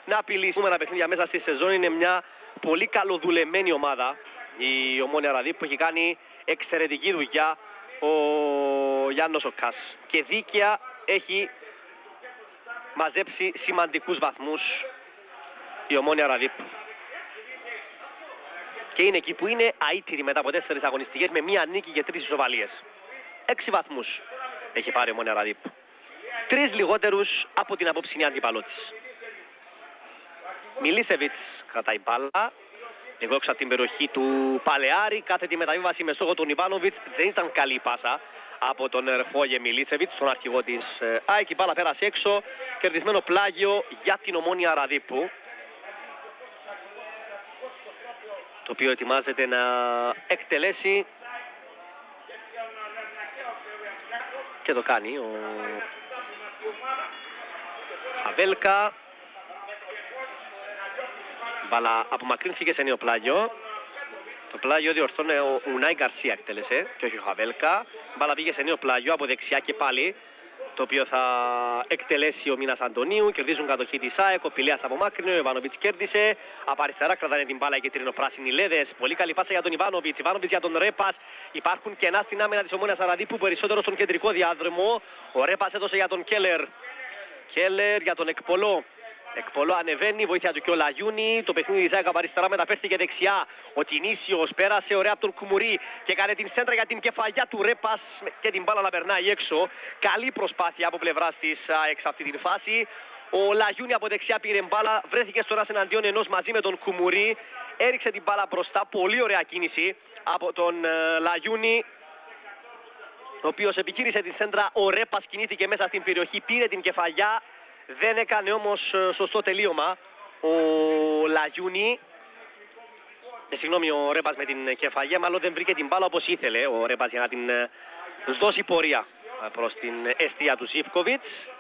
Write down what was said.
να απειλήσει ένα παιχνίδια μέσα στη σεζόν. Είναι μια πολύ καλοδουλεμένη ομάδα η Ομόνοια Ραδίπ που έχει κάνει εξαιρετική δουλειά ο Γιάννος ο Κάς και δίκαια έχει μαζέψει σημαντικούς βαθμούς η Ομόνοια Ραδίπ και είναι εκεί που είναι αίτηρη μετά από 4 αγωνιστικές με μία νίκη και 3 ισοβαλίες. 6 βαθμούς έχει πάρει η Ομόνοια Ραδίπ, 3 λιγότερους από την απόψινή αντίπαλό της. Μιλίσεβιτς κρατάει μπάλα λίγο έξω από την περιοχή του Παλαιάρη, κάθετη μεταβίβαση με στόχο τον Ιβάνοβιτς. Δεν ήταν καλή πάσα από τον Ερφόγε Μιλίσεβιτς, τον αρχηγό της ΑΕΚ. Η μπάλα πέρασε έξω, κερδισμένο πλάγιο για την Ομόνοια Ραδίπ, το οποίο ετοιμάζεται να εκτελέσει και το κάνει ο Χαβέλκα. Μπάλα απομακρύνθηκε σε νέο πλάγιο. Το πλάγιο διορθώνει ο Ουνάι Γκαρσία εκτέλεσε και όχι ο Χαβέλκα. Μπάλα πήγε σε νέο πλάγιο από δεξιά και πάλι, το οποίο θα εκτελέσει ο Μίνας Αντωνίου. Κερδίζουν κατοχή της ΑΕΚ, ο Πηλέας απομάκρυνε, ο Ιβάνοβιτς κέρδισε. Από αριστερά κρατάνε την μπάλα οι κυτρινοπράσινοι Λέδες. Πολύ καλή πάσα για τον Ιβάνοβιτς. Ιβάνοβιτς για τον Ρέπας. Υπάρχουν κενά στην άμυνα της Ομόνοιας Ραδίπ, περισσότερο στον κεντρικό διάδρομο. Ο Ρέπας έδωσε για τον Κέλλερ. Κέλλερ για τον Εκπολό. Εκπολό ανεβαίνει, βοήθεια του και ο Λαγιούνι. Το παιχνίδι της ΑΕΚ από αριστερά μεταφέρθηκε δεξιά. Ο Τινίσιος πέρασε ωραία από τον Κουμουρί και έκανε την σέντρα για την κεφαλιά του Ρέπας και την μπάλα να περνάει έξω. Καλή προσπάθεια από πλευράς της ΑΕΚ σε αυτή την φάση. Ο Λαγιούνι από δεξιά πήρε μπάλα, βρέθηκε στο ένας εναντίον ενός μαζί με τον Κουμουρί. Έριξε την μπάλα μπροστά, πολύ ωραία κίνηση από τον Λαγιούνι, ο οποίος επιχείρησε την σέντρα. Ο Ρέπας κινήθηκε μέσα στην περιοχή, πήρε την κεφαλιά. Δεν έκανε όμως σωστό τελείωμα ο Λαγιούνι. Συγγνώμη, ο Ρέπας με την κεφαλιά, μάλλον δεν βρήκε την μπάλα όπως ήθελε ο Ρέπας για να την δώσει πορεία προς την αιστεία του Ζίβκοβιτς.